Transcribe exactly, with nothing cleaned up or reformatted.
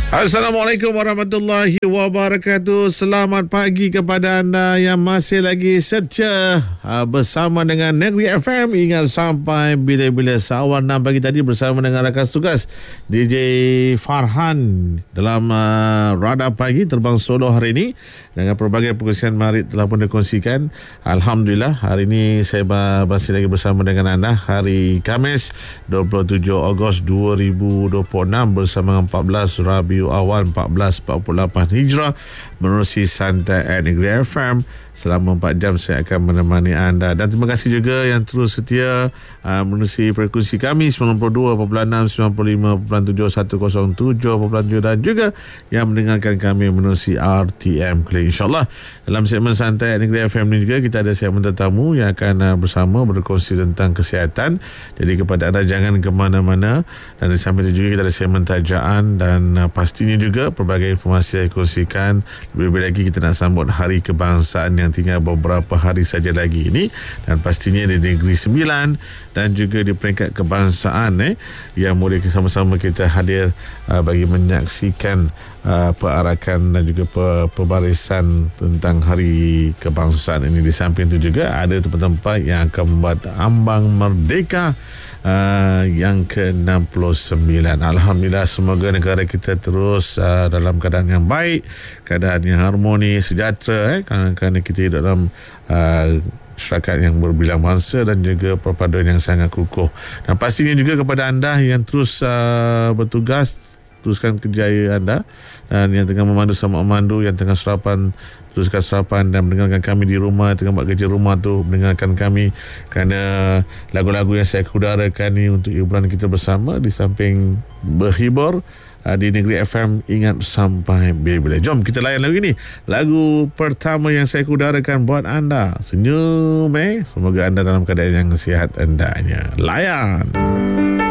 Assalamualaikum warahmatullahi wabarakatuh. Selamat pagi kepada anda yang masih lagi setia uh, bersama dengan Negeri F M. Ingat sampai bila-bila seawal enam pagi tadi bersama dengan rakan tugas D J Farhan dalam uh, Radar Pagi terbang solo hari ini dengan pelbagai perkongsian menarik telah pun dikongsikan. Alhamdulillah, hari ini saya masih lagi bersama dengan anda hari Khamis dua puluh tujuh Ogos dua ribu dua puluh enam bersama dengan empat belas Rabiul Awal empat belas empat puluh lapan Hijrah menerusi Santai at Negeri F M. Selama empat jam saya akan menemani anda, dan terima kasih juga yang terus setia uh, menerusi frekuensi kami sembilan puluh dua perpuluhan enam, sembilan puluh lima perpuluhan tujuh, seratus tujuh perpuluhan tujuh dan juga yang mendengarkan kami menerusi R T M Klik. InsyaAllah dalam segmen Santai at Negeri F M ni juga kita ada segmen tetamu yang akan uh, bersama berkongsi tentang kesihatan. Jadi kepada anda jangan ke mana-mana, dan di samping itu juga kita ada segmen tajaan, dan uh, pastinya juga pelbagai informasi yang dikongsikan. Lebih-lebih lagi kita nak sambut Hari Kebangsaan yang tinggal beberapa hari saja lagi ini, dan pastinya di Negeri Sembilan dan juga di peringkat kebangsaan eh yang boleh sama-sama kita hadir uh, bagi menyaksikan uh, perarakan dan juga pe- pembarisan tentang Hari Kebangsaan ini. Di samping itu juga ada tempat-tempat yang akan membuat ambang merdeka Uh, yang ke enam puluh sembilan. Alhamdulillah, semoga negara kita terus uh, dalam keadaan yang baik, keadaan yang harmoni, sejahtera eh, kerana, kerana kita hidup dalam uh, masyarakat yang berbilang bangsa dan juga perpaduan yang sangat kukuh. Dan pastinya juga kepada anda yang terus uh, bertugas, teruskan kerjaya anda, dan yang tengah memandu sama memandu, yang tengah sarapan teruskan sarapan, dan mendengarkan kami di rumah, tengah buat kerja rumah tu mendengarkan kami, kerana lagu-lagu yang saya kudarakan ni untuk hiburan kita bersama di samping berhibur uh, di Negeri F M. Ingat sampai bila-bila. Jom kita layan lagu ini. Lagu pertama yang saya kudarakan buat anda. Senyum eh. Semoga anda dalam keadaan yang sihat hendaknya. Layan.